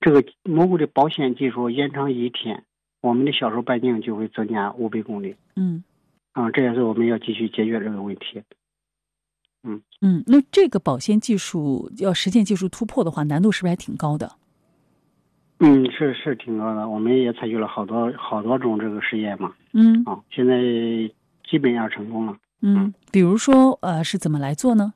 这个蘑菇的保鲜技术延长1天，我们的销售半径就会增加500公里。这也是我们要继续解决这个问题。 那这个保鲜技术要实现技术突破的话，难度是不是还挺高的？ 是挺高的。我们也采取了好多种这个实验嘛。现在基本上成功了。 比如说是怎么来做呢？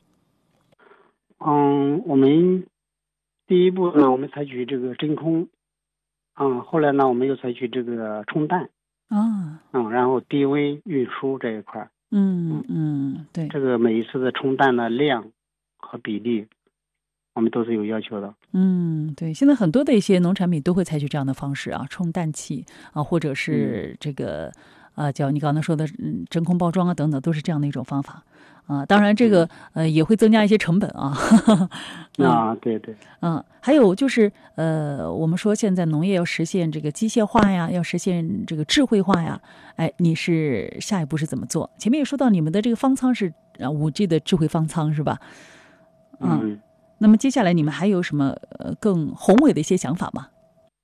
我们第一步呢，我们采取这个真空。后来呢，我们又采取这个冲淡。然后低温运输这一块。 对， 这个每一次的冲淡的量和比例，我们都是有要求的。 对，现在很多的一些农产品都会采取这样的方式啊，冲淡器啊，或者是这个叫你刚才说的真空包装啊等等，都是这样的一种方法啊。当然这个也会增加一些成本啊。 对。 还有就是我们说现在农业要实现这个机械化呀，要实现这个智慧化呀，你是下一步是怎么做？前面也说到你们的这个方舱是5G 的智慧方舱是吧？那么接下来你们还有什么更宏伟的一些想法吗？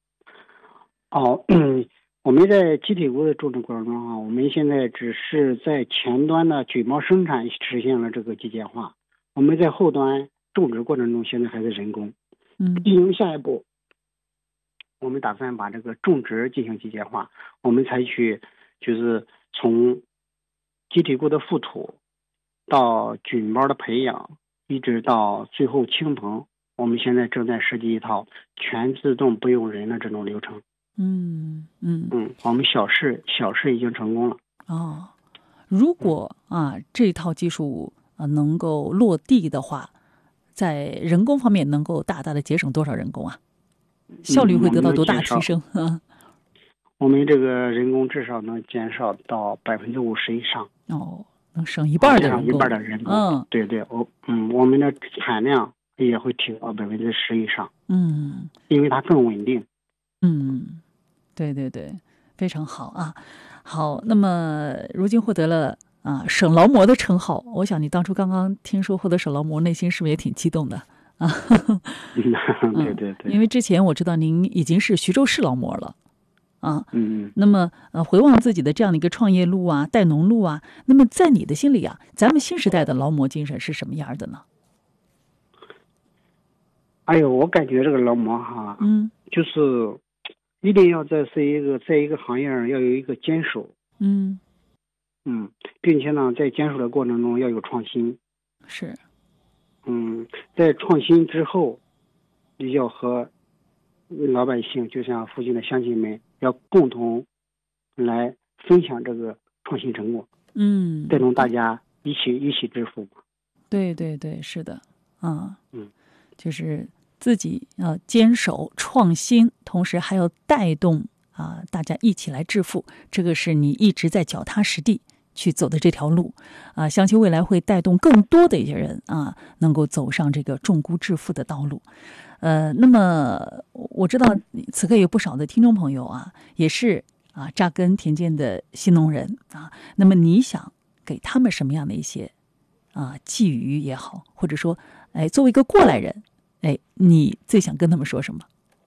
我们在鸡腿菇的种植过程中我们现在只是在前端的菌毛生产实现了这个机械化，我们在后端种植过程中现在还是人工。进行下一步，我们打算把这个种植进行机械化。我们采取就是从鸡腿菇的覆土到菌毛的培养，一直到最后青棚，我们现在正在设计一套全自动不用人的这种流程。我们小试已经成功了。 如果这套技术能够落地的话，在人工方面能够大大的节省多少人工啊？效率会得到多大提升？ 我们这个人工至少能减少到50%以上。 能省一半的人工。 一半的人工。对，我们的产量也会提高10%以上。因为它更稳定。 对，非常好啊。好，那么如今获得了省劳模的称号，我想你当初刚刚听说获得省劳模，内心是不是也挺激动的啊？ 对。 因为之前我知道您已经是徐州市劳模了那么回望自己的这样的一个创业路啊，带农路啊，那么在你的心里咱们新时代的劳模精神是什么样的呢？ 我感觉这个劳模就是一定要在一个行业上要有一个坚守。并且呢，在坚守的过程中要有创新。 是。 在创新之后，要和老百姓，就像附近的乡亲们，要共同来分享这个创新成果。带动大家一起致富。 对，是的。就是自己要坚守创新，同时还要带动大家一起来致富，这个是你一直在脚踏实地去走的这条路相信未来会带动更多的一些人能够走上这个种菇致富的道路。那么我知道此刻有不少的听众朋友也是扎根田间的新农人那么你想给他们什么样的一些寄语也好，或者说作为一个过来人你最想跟他们说什么？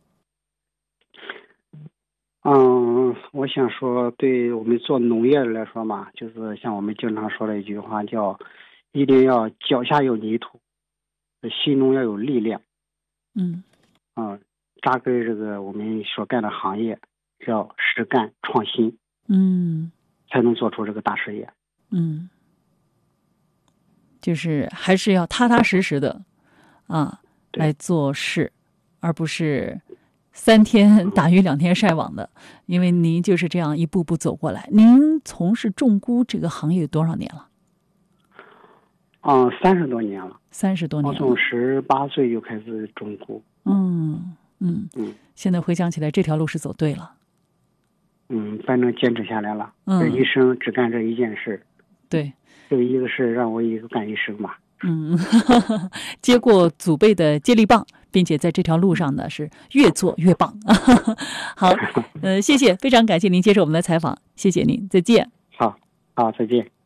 我想说，对我们做农业的来说嘛，就是像我们经常说的一句话，叫一定要脚下有泥土，心中要有力量。扎根这个我们所干的行业，要实干创新，才能做出这个大事业。 就是还是要踏踏实实的来做事，而不是3天打鱼2天晒网的。因为您就是这样一步步走过来。您从事种菇这个行业有多少年了 ？30多年了。 30多年了。 我从18岁就开始种菇。 现在回想起来，这条路是走对了。 反正坚持下来了。这一生只干这一件事。 对。 这一个事让我一个干一生吧。 接过祖辈的接力棒，并且在这条路上呢是越做越棒。好，谢谢，非常感谢您接受我们的采访，谢谢您，再见。 好，再见。